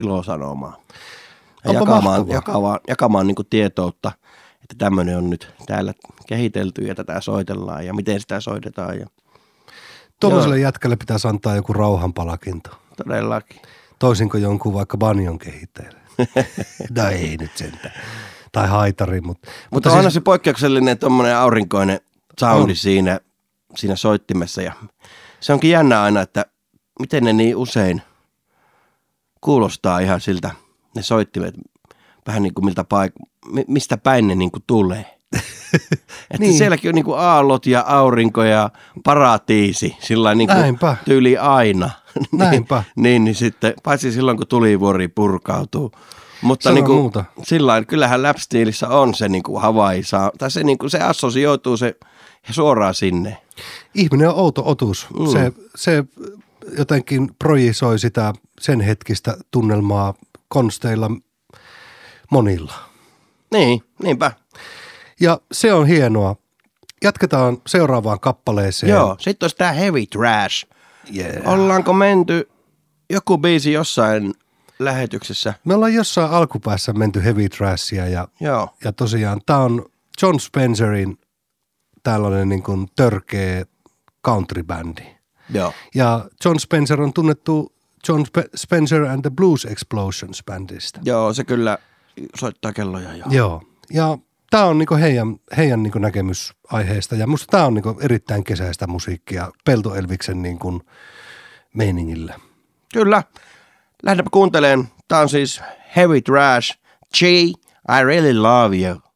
ilosanomaa. Ja jakamaan niin kuin tietoutta, että tämmöinen on nyt täällä kehitelty ja tätä soitellaan ja miten sitä soitetaan. Ja tuollaiselle jätkälle pitäisi antaa joku rauhanpalakinto. Todellakin. Toisin kuin jonkun vaikka banjon kehittäjälle. No ei nyt sentään. Tai haitari. Mutta onhan siis se poikkeuksellinen tommoinen aurinkoinen soundi siinä soittimessa. Ja se onkin jännä aina, että miten ne niin usein kuulostaa ihan siltä, ne soittimet, vähän niin kuin mistä päin ne niin kuin tulee. Että niin. Sielläkin on niin kuin aallot ja aurinko ja paratiisi, sillä niin kuin tyyli aina. Näinpä. niin sitten, paitsi silloin kun tulivuori purkautuu. Mutta niin kuin, sillain, kyllähän Lapsteelissä on se niin kuin Hawaii, tai se, niin kuin, se assosioituu se suoraan sinne. Ihminen on outo otus. Se jotenkin projisoi sitä sen hetkistä tunnelmaa konsteilla monilla. Niin, niinpä. Ja se on hienoa. Jatketaan seuraavaan kappaleeseen. Joo, sitten olisi tämä Heavy Trash. Yeah. Ollaanko menty joku biisi jossain lähetyksessä? Me ollaan jossain alkupäässä menty Heavy Trashia ja tosiaan tämä on John Spencerin tällainen niin kuin törkeä country-bändi. Joo. Ja John Spencer on tunnettu John Spencer and the Blues Explosions bändistä. Joo, se kyllä soittaa kelloja. Joo. Ja tämä on niinku heidän niinku näkemys aiheesta ja musta tämä on niinku erittäin kesäistä musiikkia Pelto Elviksen niinku meiningillä. Kyllä. Lähdetään kuuntelemaan. Tämä on siis Heavy Trash. G, I really love you.